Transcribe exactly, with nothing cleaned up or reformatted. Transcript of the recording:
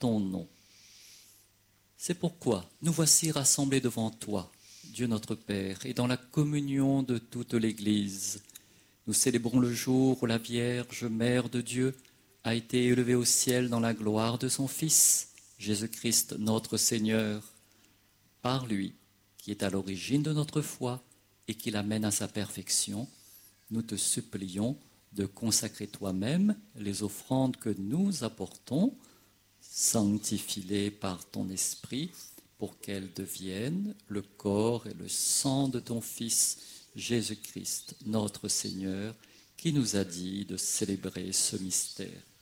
ton nom. C'est pourquoi nous voici rassemblés devant toi, Dieu notre Père, et dans la communion de toute l'Église. Nous célébrons le jour où la Vierge, Mère de Dieu, a été élevée au ciel dans la gloire de son Fils, Jésus-Christ notre Seigneur. Par lui, qui est à l'origine de notre foi et qui l'amène à sa perfection, nous te supplions de consacrer toi-même les offrandes que nous apportons, sanctifie-les par ton Esprit, pour qu'elles deviennent le corps et le sang de ton Fils, Jésus-Christ, notre Seigneur, qui nous a dit de célébrer ce mystère.